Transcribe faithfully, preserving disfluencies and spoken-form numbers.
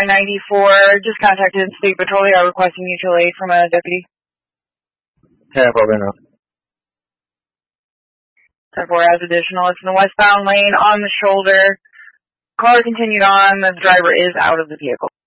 I ninety-four. Just contacted State Patrol. They are requesting mutual aid from a deputy. ten four right now. ten four has additional. It's in the westbound lane on the shoulder. Caller continued on. The driver is out of the vehicle.